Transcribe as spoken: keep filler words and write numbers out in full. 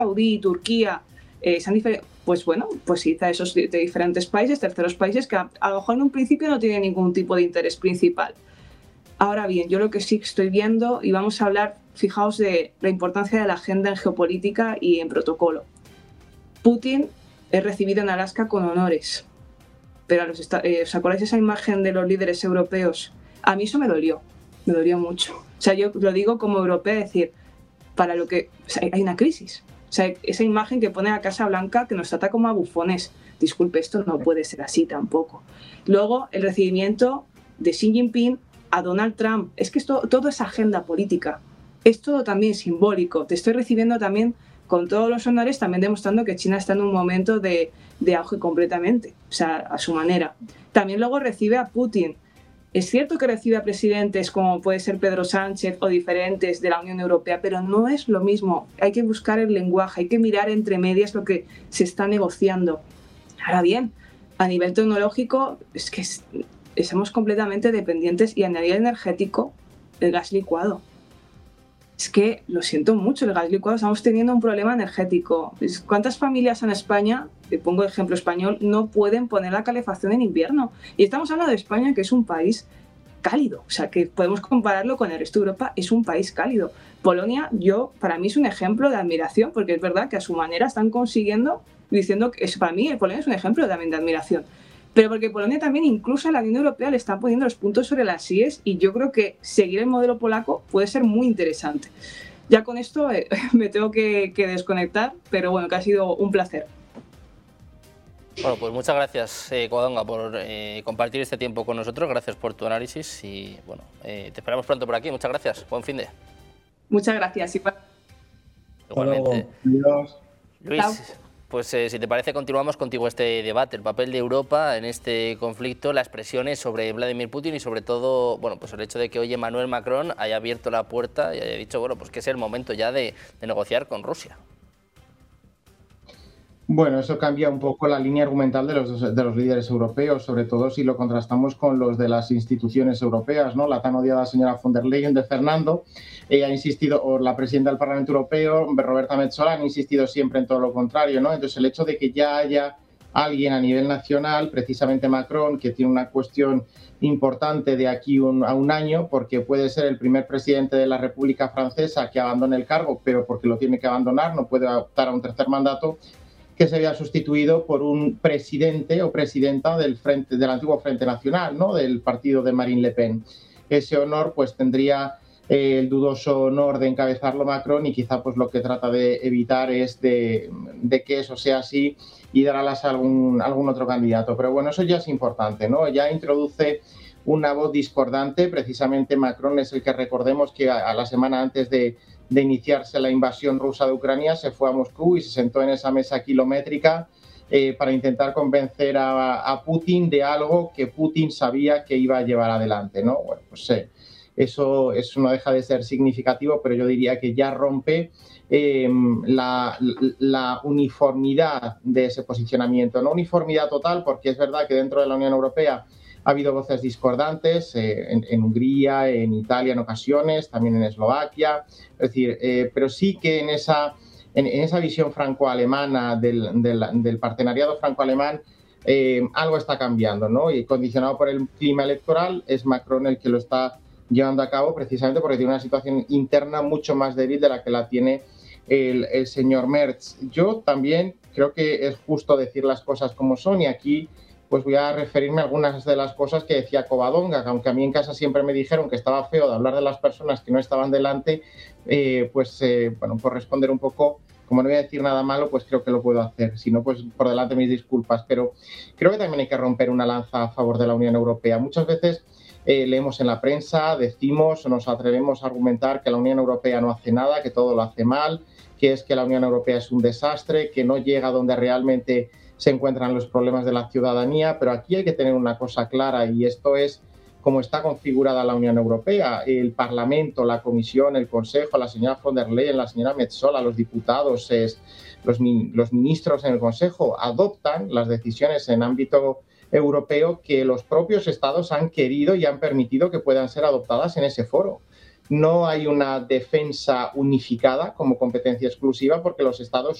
Saudí, Turquía, eh, se han difer- pues bueno, pues sí, de esos de, de diferentes países, terceros países que a, a lo mejor en un principio no tienen ningún tipo de interés principal. Ahora bien, yo lo que sí estoy viendo, y vamos a hablar, fijaos, de la importancia de la agenda en geopolítica y en protocolo. Putin es recibido en Alaska con honores, pero a los esta- eh, ¿os acordáis esa imagen de los líderes europeos? A mí eso me dolió, me dolió mucho. O sea, yo lo digo como europea, es decir, para lo que... O sea, hay una crisis. O sea, esa imagen que pone a Casa Blanca que nos trata como a bufones. Disculpe, esto no puede ser así tampoco. Luego, el recibimiento de Xi Jinping a Donald Trump. Es que esto todo es agenda política. Es todo también simbólico. Te estoy recibiendo también con todos los honores, también demostrando que China está en un momento de, de auge completamente, o sea, a su manera. También luego recibe a Putin. Es cierto que recibe a presidentes como puede ser Pedro Sánchez o diferentes de la Unión Europea, pero no es lo mismo. Hay que buscar el lenguaje, hay que mirar entre medias lo que se está negociando. Ahora bien, a nivel tecnológico, es que es, somos completamente dependientes, y a nivel energético, el gas licuado. Es que, lo siento mucho, el gas licuado, estamos teniendo un problema energético. ¿Cuántas familias en España, te pongo ejemplo español, no pueden poner la calefacción en invierno? Y estamos hablando de España, que es un país cálido, o sea, que podemos compararlo con el resto de Europa, es un país cálido. Polonia, yo, para mí es un ejemplo de admiración, porque es verdad que a su manera están consiguiendo, diciendo que es, para mí Polonia es un ejemplo también de admiración. Pero porque Polonia también, incluso a la Unión Europea, le está poniendo los puntos sobre las íes, y yo creo que seguir el modelo polaco puede ser muy interesante. Ya con esto eh, me tengo que, que desconectar, pero bueno, que ha sido un placer. Bueno, pues muchas gracias, eh, Covadonga, por eh, compartir este tiempo con nosotros. Gracias por tu análisis y bueno, eh, te esperamos pronto por aquí. Muchas gracias. Buen fin de. Muchas gracias. Igual. Igualmente. Adiós. Luis, Chao. pues eh, si te parece, continuamos contigo este debate, el papel de Europa en este conflicto, las presiones sobre Vladimir Putin y sobre todo, bueno, pues el hecho de que hoy Emmanuel Macron haya abierto la puerta y haya dicho, bueno, pues que es el momento ya de, de negociar con Rusia. Bueno, eso cambia un poco la línea argumental de los, de los líderes europeos, sobre todo si lo contrastamos con los de las instituciones europeas, ¿no? La tan odiada señora von der Leyen de Fernando, ella ha insistido, o la presidenta del Parlamento Europeo, Roberta Metsola, han insistido siempre en todo lo contrario, ¿no? Entonces, el hecho de que ya haya alguien a nivel nacional, precisamente Macron, que tiene una cuestión importante de aquí un, a un año, porque puede ser el primer presidente de la República Francesa que abandone el cargo, pero porque lo tiene que abandonar, no puede optar a un tercer mandato, que se había sustituido por un presidente o presidenta del frente del antiguo Frente Nacional, ¿no? Del partido de Marine Le Pen. Ese honor pues tendría eh, el dudoso honor de encabezarlo Macron, y quizá pues lo que trata de evitar es de, de que eso sea así y dar alas a algún, algún otro candidato. Pero bueno, eso ya es importante, ¿no? Ya introduce una voz discordante. Precisamente Macron es el que, recordemos que a, a la semana antes de de iniciarse la invasión rusa de Ucrania, se fue a Moscú y se sentó en esa mesa kilométrica eh, para intentar convencer a, a Putin de algo que Putin sabía que iba a llevar adelante, ¿no? Bueno, pues eh, eso, eso no deja de ser significativo, pero yo diría que ya rompe eh, la, la uniformidad de ese posicionamiento. No uniformidad total, porque es verdad que dentro de la Unión Europea ha habido voces discordantes eh, en, en Hungría, en Italia en ocasiones, también en Eslovaquia. Es decir, eh, pero sí que en esa, en, en esa visión franco-alemana del, del, del partenariado franco-alemán eh, algo está cambiando, ¿no? Y condicionado por el clima electoral, es Macron el que lo está llevando a cabo, precisamente porque tiene una situación interna mucho más débil de la que la tiene el, el señor Merz. Yo también creo que es justo decir las cosas como son, y aquí pues voy a referirme a algunas de las cosas que decía Covadonga, que aunque a mí en casa siempre me dijeron que estaba feo de hablar de las personas que no estaban delante, eh, pues, eh, bueno, por responder un poco, como no voy a decir nada malo, pues creo que lo puedo hacer. Si no, pues por delante mis disculpas. Pero creo que también hay que romper una lanza a favor de la Unión Europea. Muchas veces eh, leemos en la prensa, decimos o nos atrevemos a argumentar que la Unión Europea no hace nada, que todo lo hace mal, que es que la Unión Europea es un desastre, que no llega donde realmente se encuentran los problemas de la ciudadanía, pero aquí hay que tener una cosa clara, y esto es cómo está configurada la Unión Europea. El Parlamento, la Comisión, el Consejo, la señora von der Leyen, la señora Metsola, los diputados, es, los, los ministros en el Consejo adoptan las decisiones en ámbito europeo que los propios estados han querido y han permitido que puedan ser adoptadas en ese foro. no hay una defensa unificada como competencia exclusiva porque los estados